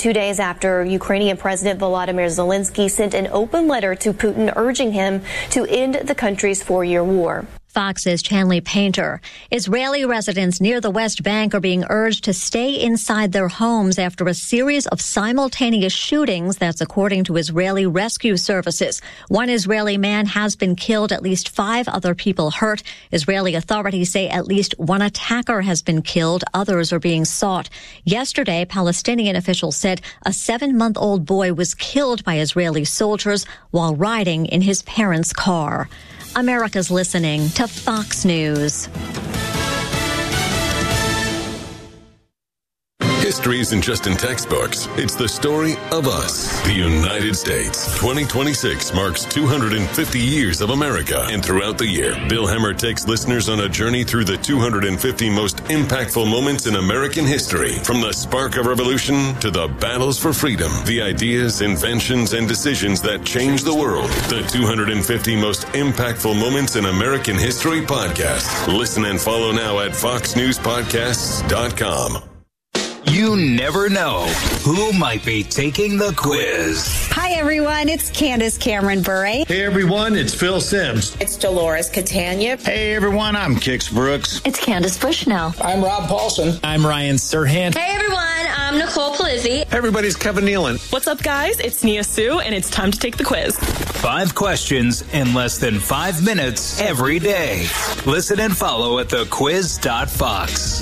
2 days after Ukrainian President Volodymyr Zelensky sent an open letter to Putin urging him to end the country's 4-year war. Fox's Chanley Painter. Israeli residents near the West Bank are being urged to stay inside their homes after a series of simultaneous shootings. That's according to Israeli rescue services. One Israeli man has been killed, at least 5 other people hurt. Israeli authorities say at least one attacker has been killed. Others are being sought. Yesterday, Palestinian officials said a 7-month-old boy was killed by Israeli soldiers while riding in his parents' car. America's listening to Fox News. History isn't just in textbooks. It's the story of us, the United States. 2026 marks 250 years of America. And throughout the year, Bill Hemmer takes listeners on a journey through the 250 most impactful moments in American history. From the spark of revolution to the battles for freedom, the ideas, inventions, and decisions that changed the world. The 250 most impactful moments in American history podcast. Listen and follow now at foxnewspodcasts.com. You never know who might be taking the quiz. Hi, everyone. It's Candace Cameron Bure. Hey, everyone. It's Phil Sims. It's Dolores Catania. Hey, everyone. I'm Kix Brooks. It's Candace Bushnell. I'm Rob Paulson. I'm Ryan Serhant. Hey, everyone. I'm Nicole Palizzi. Everybody's Kevin Nealon. What's up, guys? It's Nia Sue, and it's time to take the quiz. 5 questions in less than 5 minutes every day. Listen and follow at thequiz.fox.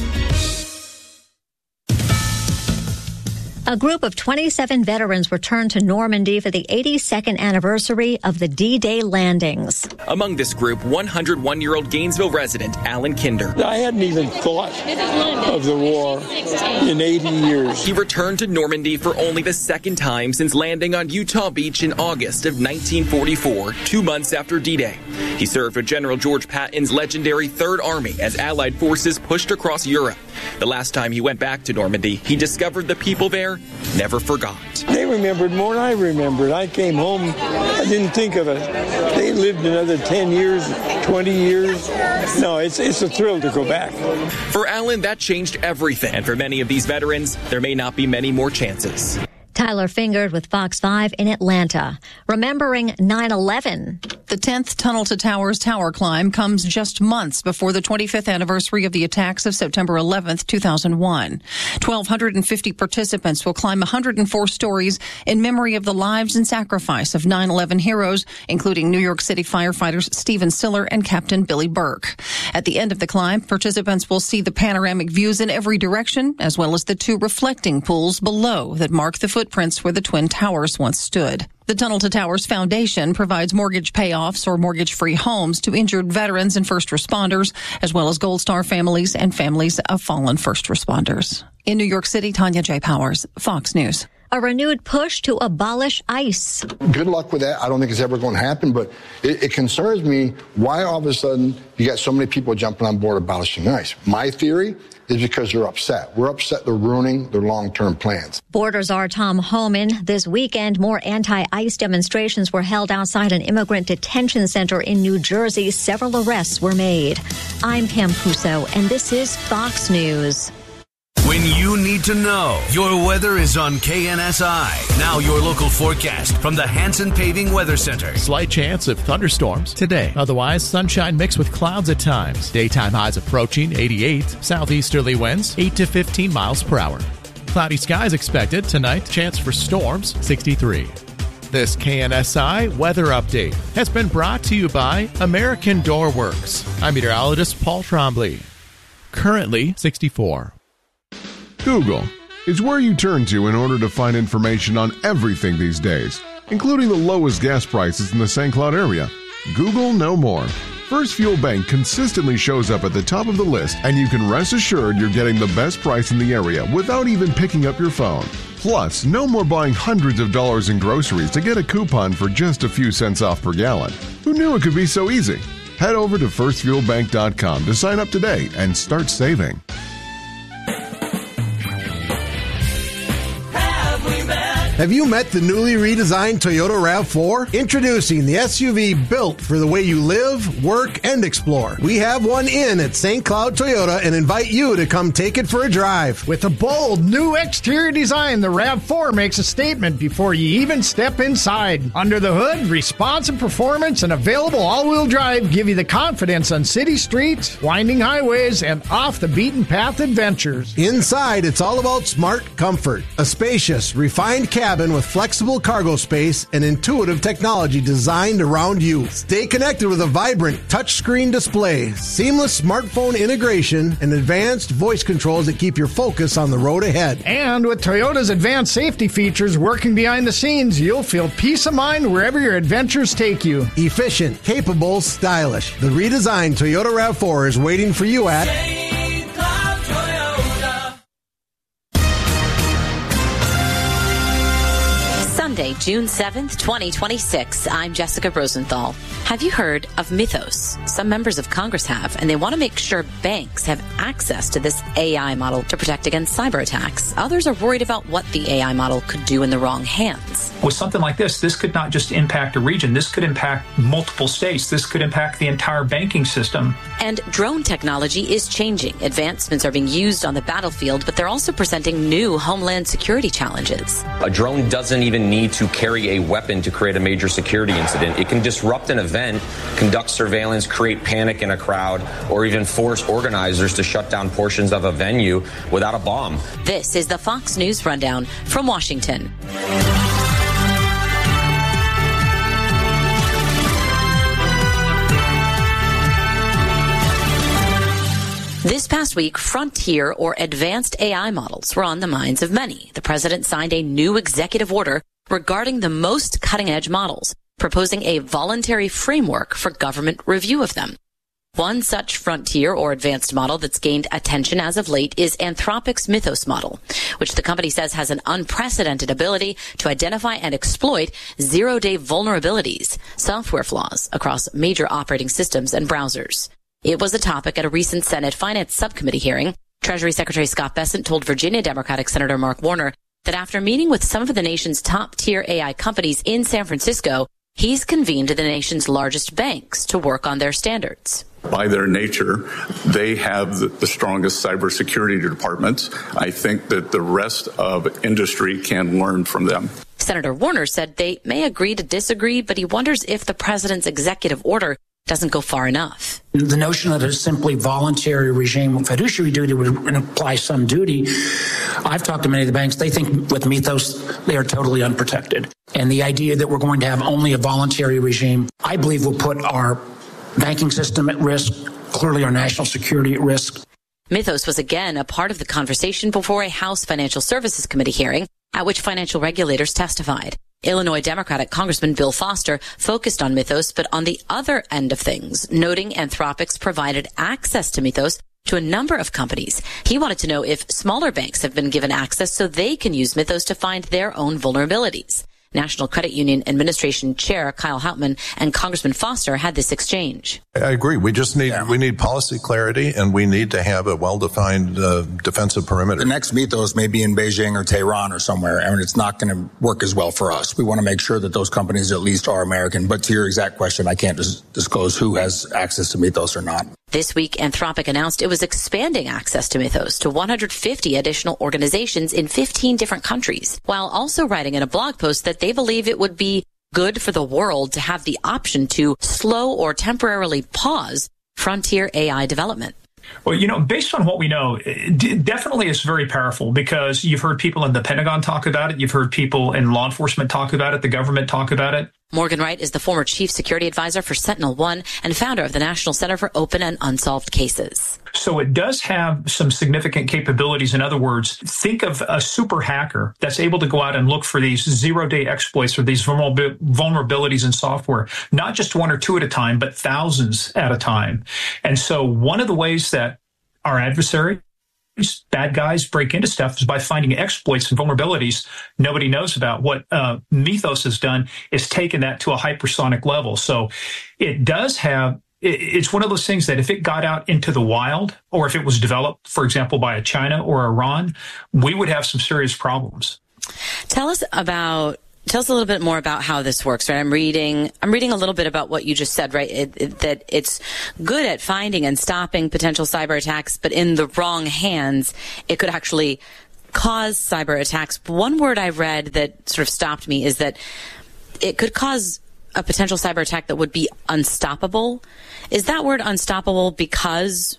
A group of 27 veterans returned to Normandy for the 82nd anniversary of the D-Day landings. Among this group, 101-year-old Gainesville resident Alan Kinder. I hadn't even thought of the war in 80 years. He returned to Normandy for only the second time since landing on Utah Beach in August of 1944, 2 months after D-Day. He served with General George Patton's legendary Third Army as Allied forces pushed across Europe. The last time he went back to Normandy, he discovered the people there never forgot. They remembered more than I remembered. I came home, I didn't think of it. They lived another 10 years, 20 years. No, it's a thrill to go back. For Alan, that changed everything. And for many of these veterans, there may not be many more chances. Tyler Fingard with Fox 5 in Atlanta. Remembering 9/11. The 10th Tunnel to Towers tower climb comes just months before the 25th anniversary of the attacks of September 11th, 2001. 1,250 participants will climb 104 stories in memory of the lives and sacrifice of 9/11 heroes, including New York City firefighters Stephen Siller and Captain Billy Burke. At the end of the climb, participants will see the panoramic views in every direction, as well as the 2 reflecting pools below that mark the footprints where the Twin Towers once stood. The Tunnel to Towers Foundation provides mortgage payoffs or mortgage-free homes to injured veterans and first responders, as well as Gold Star families and families of fallen first responders. In New York City, Tanya J. Powers, Fox News. A renewed push to abolish ICE. Good luck with that. I don't think it's ever going to happen, but it concerns me why all of a sudden you got so many people jumping on board abolishing ICE. My theory is because they're upset. We're upset they're ruining their long-term plans. Borders are Tom Homan. This weekend, more anti-ICE demonstrations were held outside an immigrant detention center in New Jersey. Several arrests were made. I'm Pam Puso, and this is Fox News. When you need to know, your weather is on KNSI. Now your local forecast from the Hanson Paving Weather Center. Slight chance of thunderstorms today. Otherwise, sunshine mixed with clouds at times. Daytime highs approaching 88. Southeasterly winds 8 to 15 miles per hour. Cloudy skies expected tonight. Chance for storms 63. This KNSI weather update has been brought to you by American Door Works. I'm meteorologist Paul Trombley. Currently 64. Google is where you turn to in order to find information on everything these days, including the lowest gas prices in the St. Cloud area. Google no more. First Fuel Bank consistently shows up at the top of the list, and you can rest assured you're getting the best price in the area without even picking up your phone. Plus, no more buying hundreds of dollars in groceries to get a coupon for just a few cents off per gallon. Who knew it could be so easy? Head over to firstfuelbank.com to sign up today and start saving. Have we met? Have you met the newly redesigned Toyota RAV4? Introducing the SUV built for the way you live, work, and explore. We have one in at St. Cloud Toyota and invite you to come take it for a drive. With a bold new exterior design, the RAV4 makes a statement before you even step inside. Under the hood, responsive performance and available all-wheel drive give you the confidence on city streets, winding highways, and off-the-beaten-path adventures. Inside, it's all about smart comfort. A spacious, refined cabin with flexible cargo space and intuitive technology designed around you. Stay connected with a vibrant touchscreen display, seamless smartphone integration, and advanced voice controls that keep your focus on the road ahead. And with Toyota's advanced safety features working behind the scenes, you'll feel peace of mind wherever your adventures take you. Efficient, capable, stylish. The redesigned Toyota RAV4 is waiting for you at St. Cloud Toyota. Sunday, June 7th, 2026. I'm Jessica Rosenthal. Have you heard of Mythos? Some members of Congress have, and they want to make sure banks have access to this AI model to protect against cyber attacks. Others are worried about what the AI model could do in the wrong hands. With something like this could not just impact a region. This could impact multiple states. This could impact the entire banking system. And drone technology is changing. Advancements are being used on the battlefield, but they're also presenting new homeland security challenges. A drone doesn't even need to carry a weapon to create a major security incident. It can disrupt an event, conduct surveillance, create panic in a crowd, or even force organizers to shut down portions of a venue without a bomb. This is the Fox News Rundown from Washington. This past week, frontier or advanced AI models were on the minds of many. The president signed a new executive order regarding the most cutting-edge models, proposing a voluntary framework for government review of them. One such frontier or advanced model that's gained attention as of late is Anthropic's Mythos model, which the company says has an unprecedented ability to identify and exploit zero-day vulnerabilities, software flaws across major operating systems and browsers. It was a topic at a recent Senate Finance Subcommittee hearing. Treasury Secretary Scott Bessent told Virginia Democratic Senator Mark Warner that after meeting with some of the nation's top-tier AI companies in San Francisco, he's convened the nation's largest banks to work on their standards. By their nature, they have the strongest cybersecurity departments. I think that the rest of industry can learn from them. Senator Warner said they may agree to disagree, but he wonders if the president's executive order doesn't go far enough. The notion that a simply voluntary regime of fiduciary duty would imply some duty. I've talked to many of the banks. They think with Mythos, they are totally unprotected. And the idea that we're going to have only a voluntary regime, I believe will put our banking system at risk, clearly our national security at risk. Mythos was again a part of the conversation before a House Financial Services Committee hearing at which financial regulators testified. Illinois Democratic Congressman Bill Foster focused on Mythos, but on the other end of things, noting Anthropic's provided access to Mythos to a number of companies. He wanted to know if smaller banks have been given access so they can use Mythos to find their own vulnerabilities. National Credit Union Administration Chair Kyle Houtman and Congressman Foster had this exchange. I agree. We just need policy clarity, and we need to have a well-defined defensive perimeter. The next Mythos may be in Beijing or Tehran or somewhere, and it's not going to work as well for us. We want to make sure that those companies at least are American. But to your exact question, I can't disclose who has access to Mythos or not. This week, Anthropic announced it was expanding access to Mythos to 150 additional organizations in 15 different countries, while also writing in a blog post that they believe it would be good for the world to have the option to slow or temporarily pause frontier AI development. Well, based on what we know, it definitely is very powerful because you've heard people in the Pentagon talk about it. You've heard people in law enforcement talk about it. The government talk about it. Morgan Wright is the former chief security advisor for Sentinel-1 and founder of the National Center for Open and Unsolved Cases. So it does have some significant capabilities. In other words, think of a super hacker that's able to go out and look for these zero-day exploits or these vulnerabilities in software, not just one or two at a time, but thousands at a time. And so one of the ways that our adversary, bad guys, break into stuff is by finding exploits and vulnerabilities nobody knows about. What Mythos has done is taken that to a hypersonic level. So it does have, it's one of those things that if it got out into the wild, or if it was developed, for example, by a China or Iran, we would have some serious problems. Tell us a little bit more about how this works, right? I'm reading a little bit about what you just said, right? That it's good at finding and stopping potential cyber attacks, but in the wrong hands, it could actually cause cyber attacks. One word I read that sort of stopped me is that it could cause a potential cyber attack that would be unstoppable. Is that word unstoppable because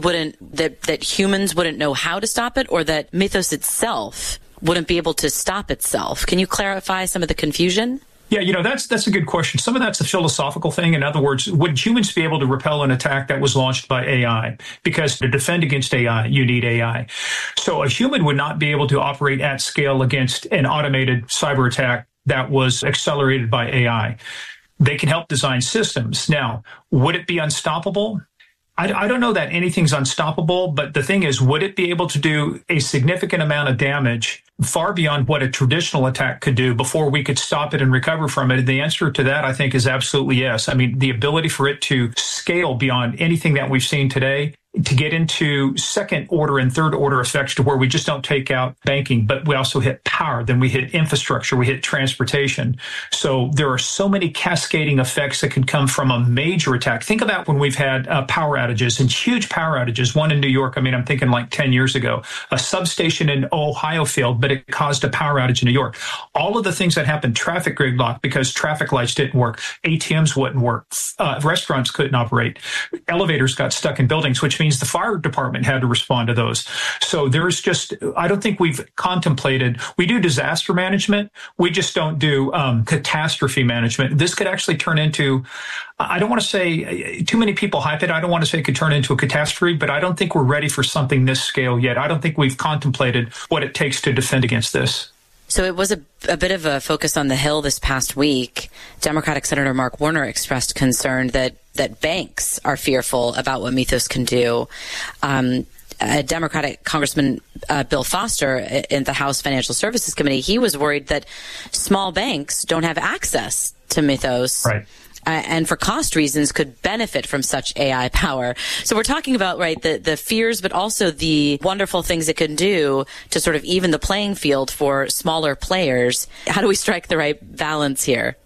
that humans wouldn't know how to stop it, or that Mythos itself wouldn't be able to stop itself? Can you clarify some of the confusion? Yeah, that's a good question. Some of that's a philosophical thing. In other words, would humans be able to repel an attack that was launched by AI? Because to defend against AI, you need AI. So a human would not be able to operate at scale against an automated cyber attack that was accelerated by AI. They can help design systems. Now, would it be unstoppable? I don't know that anything's unstoppable, but the thing is, would it be able to do a significant amount of damage far beyond what a traditional attack could do before we could stop it and recover from it? And the answer to that, I think, is absolutely yes. I mean, the ability for it to scale beyond anything that we've seen today, to get into second order and third order effects to where we just don't take out banking, but we also hit power, then we hit infrastructure, we hit transportation. So there are so many cascading effects that can come from a major attack. Think about when we've had power outages and huge power outages, one in New York. I mean, I'm thinking like 10 years ago, a substation in Ohio failed, but it caused a power outage in New York. All of the things that happened, traffic gridlock because traffic lights didn't work, ATMs wouldn't work, restaurants couldn't operate, elevators got stuck in buildings, which means the fire department had to respond to those. So there's I don't think we've contemplated, we do disaster management, we just don't do catastrophe management. This could actually turn into, I don't want to say, too many people hype it, I don't want to say it could turn into a catastrophe, but I don't think we're ready for something this scale yet. I don't think we've contemplated what it takes to defend against this. So it was a bit of a focus on the Hill this past week. Democratic Senator Mark Warner expressed concern that banks are fearful about what Mythos can do. Democratic Congressman Bill Foster in the House Financial Services Committee, he was worried that small banks don't have access to Mythos. Right. And for cost reasons could benefit from such AI power. So we're talking about, right, the fears, but also the wonderful things it can do to sort of even the playing field for smaller players. How do we strike the right balance here?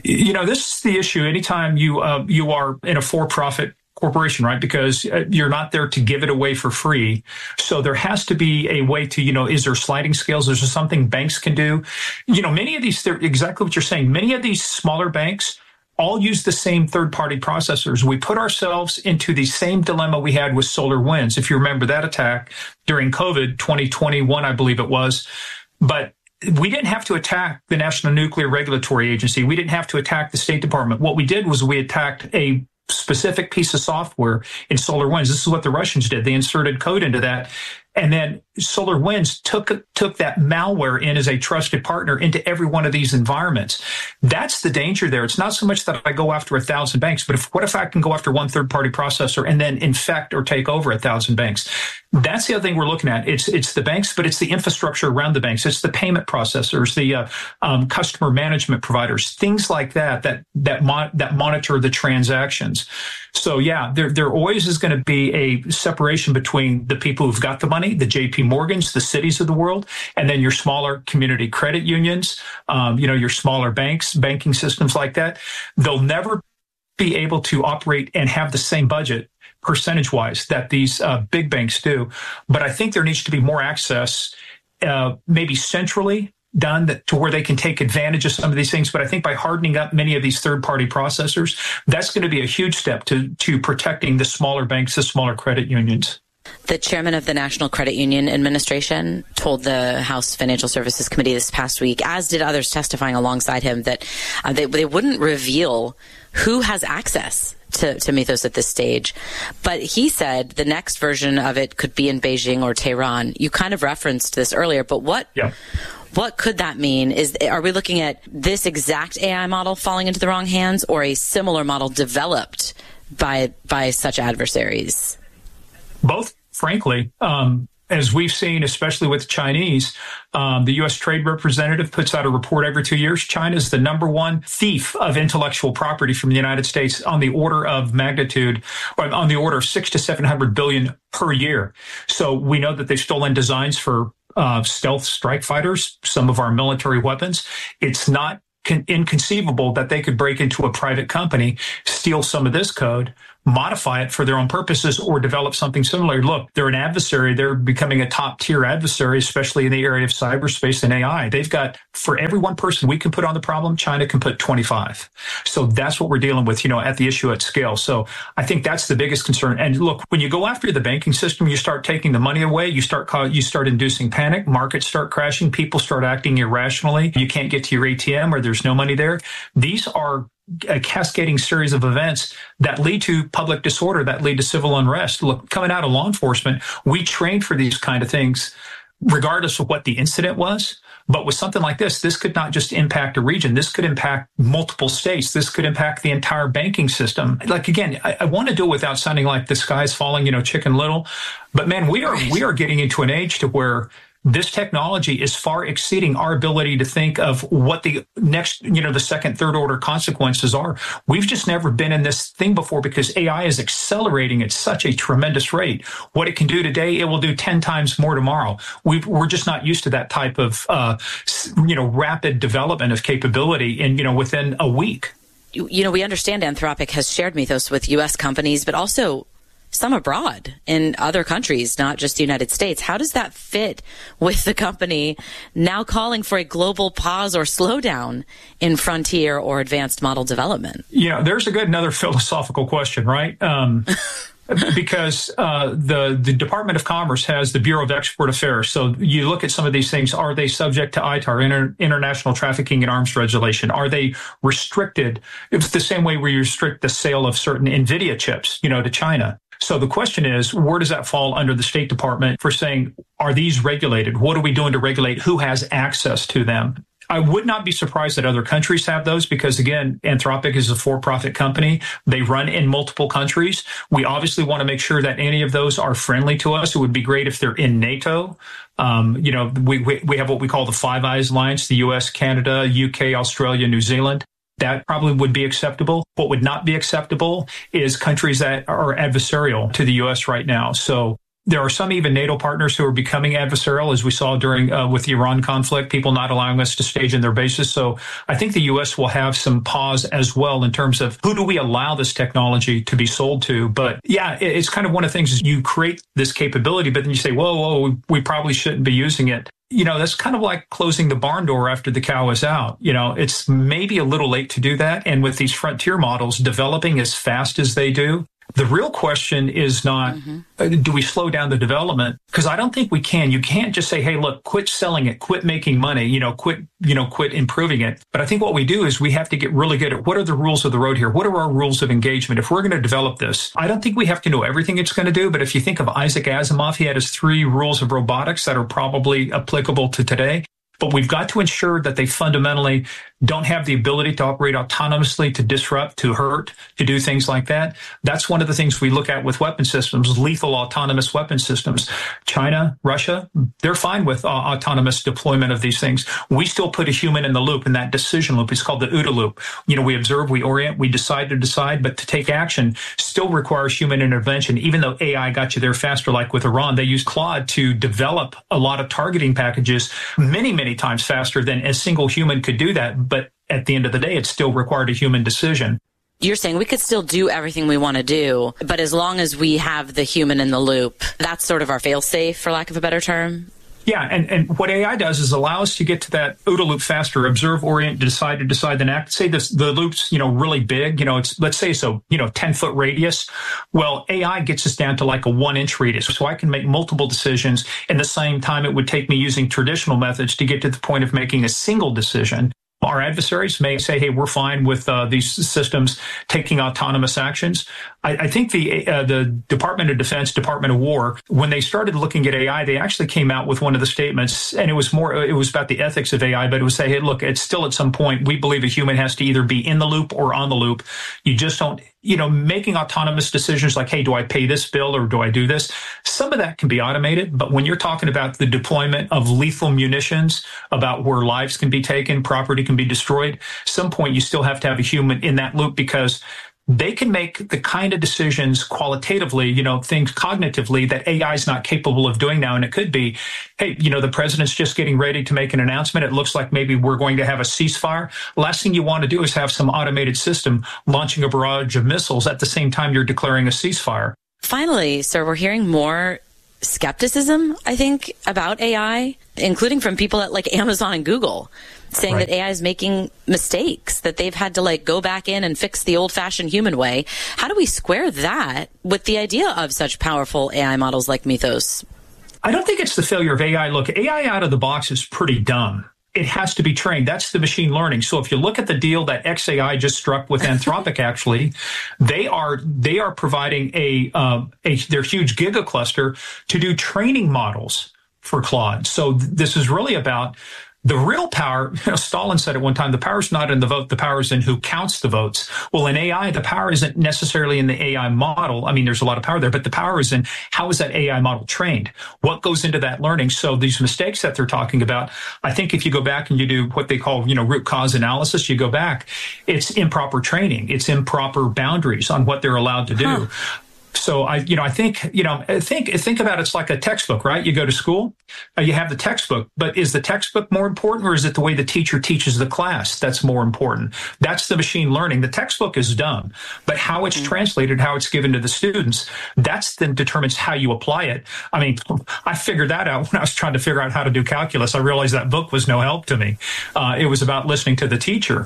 This is the issue. Anytime you are in a for-profit corporation, right? Because you're not there to give it away for free. So there has to be a way to, is there sliding scales? Is there something banks can do? Many of these, exactly what you're saying, many of these smaller banks all use the same third-party processors. We put ourselves into the same dilemma we had with SolarWinds. If you remember that attack during COVID 2021, I believe it was. But we didn't have to attack the National Nuclear Regulatory Agency. We didn't have to attack the State Department. What we did was we attacked a specific piece of software in SolarWinds. This is what the Russians did. They inserted code into that. And then SolarWinds took that malware in as a trusted partner into every one of these environments. That's the danger there. It's not so much that I go after 1,000 banks, but what if I can go after one third-party processor and then infect or take over 1,000 banks? That's the other thing we're looking at. It's the banks, but it's the infrastructure around the banks. It's the payment processors, the customer management providers, things like that monitor the transactions. So yeah, there always is going to be a separation between the people who've got the money, the JP Morgans, the cities of the world, and then your smaller community credit unions, your smaller banks, banking systems like that. They'll never be able to operate and have the same budget percentage-wise that these big banks do. But I think there needs to be more access, maybe centrally done to where they can take advantage of some of these things. But I think by hardening up many of these third-party processors, that's going to be a huge step to protecting the smaller banks, the smaller credit unions. The chairman of the National Credit Union Administration told the House Financial Services Committee this past week, as did others testifying alongside him, that they wouldn't reveal who has access to Mythos at this stage. But he said the next version of it could be in Beijing or Tehran. You kind of referenced this earlier, but what could that mean? Are we looking at this exact AI model falling into the wrong hands, or a similar model developed by such adversaries? Both, frankly. As we've seen, especially with the Chinese, the U.S. Trade Representative puts out a report every 2 years. China is the number one thief of intellectual property from the United States on the order of magnitude, or on the order of $600 to $700 billion per year. So we know that they've stolen designs for stealth strike fighters, some of our military weapons. It's not inconceivable that they could break into a private company, steal some of this code, modify it for their own purposes, or develop something similar. Look, they're an adversary. They're becoming a top tier adversary, especially in the area of cyberspace and AI. They've got, for every one person we can put on the problem, China can put 25. So that's what we're dealing with, at the issue at scale. So I think that's the biggest concern. And look, when you go after the banking system, you start taking the money away, you start inducing panic, markets start crashing, people start acting irrationally. You can't get to your ATM or there's no money there. These are a cascading series of events that lead to public disorder, that lead to civil unrest. Look, coming out of law enforcement, we trained for these kind of things, regardless of what the incident was. But with something like this could not just impact a region. This could impact multiple states. This could impact the entire banking system. Like, again, I want to do it without sounding like the sky's falling, Chicken Little. But man, we are getting into an age to where this technology is far exceeding our ability to think of what the next, the second, third order consequences are. We've just never been in this thing before because AI is accelerating at such a tremendous rate. What it can do today, it will do 10 times more tomorrow. We're just not used to that type of, rapid development of capability in, within a week. We understand Anthropic has shared Mythos with U.S. companies, but also some abroad in other countries, not just the United States. How does that fit with the company now calling for a global pause or slowdown in frontier or advanced model development? There's another philosophical question, right? Because the Department of Commerce has the Bureau of Export Affairs. So you look at some of these things. Are they subject to ITAR, International Trafficking in Arms Regulation? Are they restricted? It's the same way we restrict the sale of certain NVIDIA chips, to China. So the question is, where does that fall under the State Department for saying, are these regulated? What are we doing to regulate? Who has access to them? I would not be surprised that other countries have those because, again, Anthropic is a for-profit company. They run in multiple countries. We obviously want to make sure that any of those are friendly to us. It would be great if they're in NATO. We have what we call the Five Eyes Alliance, the U.S., Canada, UK, Australia, New Zealand. That probably would be acceptable. What would not be acceptable is countries that are adversarial to the U.S. right now. So there are some even NATO partners who are becoming adversarial, as we saw during with the Iran conflict, people not allowing us to stage in their bases. So I think the U.S. will have some pause as well in terms of who do we allow this technology to be sold to. But yeah, it's kind of one of the things is you create this capability, but then you say, whoa, we probably shouldn't be using it. That's kind of like closing the barn door after the cow is out. It's maybe a little late to do that. And with these frontier models developing as fast as they do, the real question is not, do we slow down the development? Because I don't think we can. You can't just say, hey, look, quit selling it, quit making money, quit improving it. But I think what we do is we have to get really good at what are the rules of the road here? What are our rules of engagement? If we're going to develop this, I don't think we have to know everything it's going to do. But if you think of Isaac Asimov, he had his 3 rules of robotics that are probably applicable to today. But we've got to ensure that they fundamentally don't have the ability to operate autonomously, to disrupt, to hurt, to do things like that. That's one of the things we look at with weapon systems, lethal autonomous weapon systems. China, Russia, they're fine with autonomous deployment of these things. We still put a human in the loop, in that decision loop. It's called the OODA loop. We observe, we orient, we decide, but to take action still requires human intervention. Even though AI got you there faster, like with Iran, they used Claude to develop a lot of targeting packages many times faster than a single human could do that. But at the end of the day, it still required a human decision. You're saying we could still do everything we want to do, but as long as we have the human in the loop, that's sort of our fail-safe, for lack of a better term? Yeah, and what AI does is allow us to get to that OODA loop faster, observe, orient, decide, then act. Say the loop's, really big, it's, let's say so, 10-foot radius. Well, AI gets us down to like a 1-inch radius. So I can make multiple decisions in the same time it would take me using traditional methods to get to the point of making a single decision. Our adversaries may say, hey, we're fine with these systems taking autonomous actions. I think the Department of Defense, Department of War, when they started looking at AI, they actually came out with one of the statements, and it was about the ethics of AI, but it would say, hey, look, it's still at some point, we believe a human has to either be in the loop or on the loop. You just don't, making autonomous decisions like, hey, do I pay this bill or do I do this? Some of that can be automated, but when you're talking about the deployment of lethal munitions, about where lives can be taken, property can be destroyed, at some point you still have to have a human in that loop because they can make the kind of decisions qualitatively, things cognitively that AI is not capable of doing now. And it could be, hey, the president's just getting ready to make an announcement. It looks like maybe we're going to have a ceasefire. Last thing you want to do is have some automated system launching a barrage of missiles at the same time you're declaring a ceasefire. Finally, sir, we're hearing more skepticism, I think, about AI, including from people at like Amazon and Google, saying that AI is making mistakes, that they've had to go back in and fix the old-fashioned human way. How do we square that with the idea of such powerful AI models like Mythos? I don't think it's the failure of AI. Look, AI out of the box is pretty dumb. It has to be trained. That's the machine learning. So if you look at the deal that XAI just struck with Anthropic, actually, they are providing their huge gigacluster to do training models for Claude. So this is really about the real power. Stalin said at one time, the power is not in the vote, the power is in who counts the votes. Well, in AI, the power isn't necessarily in the AI model. I mean, there's a lot of power there, but the power is in how is that AI model trained? What goes into that learning? So these mistakes that they're talking about, I think if you go back and you do what they call, root cause analysis, you go back, it's improper training. It's improper boundaries on what they're allowed to do. So I think about it's like a textbook, right? You go to school, you have the textbook, but is the textbook more important or is it the way the teacher teaches the class that's more important? That's the machine learning. The textbook is dumb, but how it's translated, how it's given to the students, that's then determines how you apply it. I mean, I figured that out when I was trying to figure out how to do calculus. I realized that book was no help to me. It was about listening to the teacher.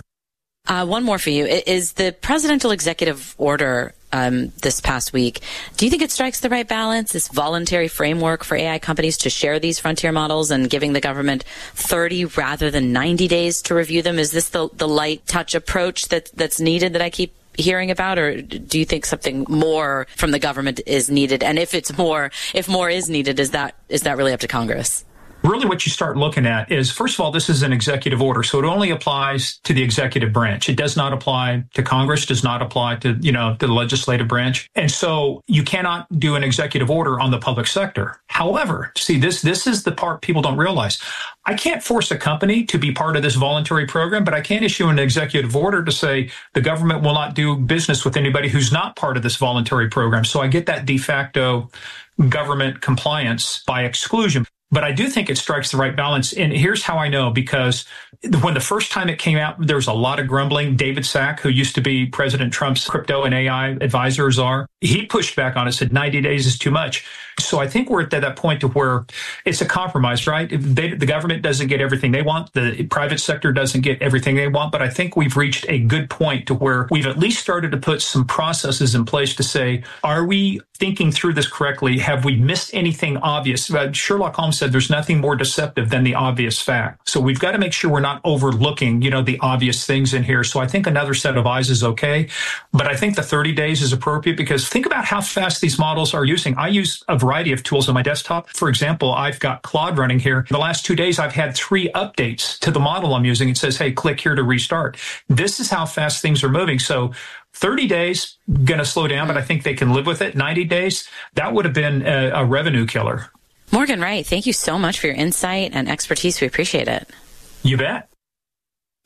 One more for you. Is the presidential executive order this past week, do you think it strikes the right balance, this voluntary framework for AI companies to share these frontier models and giving the government 30 rather than 90 days to review them? Is this the light touch approach that's needed that I keep hearing about, or do you think something more from the government is needed? And if more is needed, is that really up to Congress? Really what you start looking at is, first of all, this is an executive order, so it only applies to the executive branch. It does not apply to Congress, does not apply to, the legislative branch. And so you cannot do an executive order on the public sector. However, see, this is the part people don't realize. I can't force a company to be part of this voluntary program, but I can issue an executive order to say the government will not do business with anybody who's not part of this voluntary program. So I get that de facto government compliance by exclusion. But I do think it strikes the right balance. And here's how I know, because when the first time it came out, there was a lot of grumbling. David Sack, who used to be President Trump's crypto and AI advisor, he pushed back on it, said 90 days is too much. So I think we're at that point to where it's a compromise, right? The government doesn't get everything they want. The private sector doesn't get everything they want. But I think we've reached a good point to where we've at least started to put some processes in place to say, are we thinking through this correctly? Have we missed anything obvious? Sherlock Holmes said there's nothing more deceptive than the obvious fact. So we've got to make sure we're not overlooking, the obvious things in here. So I think another set of eyes is okay. But I think the 30 days is appropriate, because think about how fast these models are using. I use a variety of tools on my desktop. For example, I've got Claude running here. The last 2 days, I've had 3 updates to the model I'm using. It says, hey, click here to restart. This is how fast things are moving. So 30 days, going to slow down, but I think they can live with it. 90 days, that would have been a revenue killer. Morgan Wright, thank you so much for your insight and expertise. We appreciate it. You bet.